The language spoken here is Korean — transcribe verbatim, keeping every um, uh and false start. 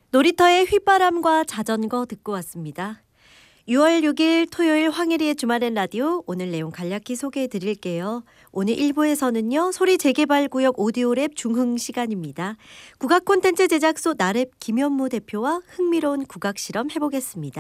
놀이터의 휘바람과 자전거 듣고 왔습니다. 유월 육일 토요일 황혜리의 주말엔 라디오, 오늘 내용 간략히 소개해 드릴게요. 오늘 일 부에서는요, 소리 재개발구역 오디오랩 중흥 시간입니다. 국악 콘텐츠 제작소 나랩 김현무 대표와 흥미로운 국악 실험 해보겠습니다.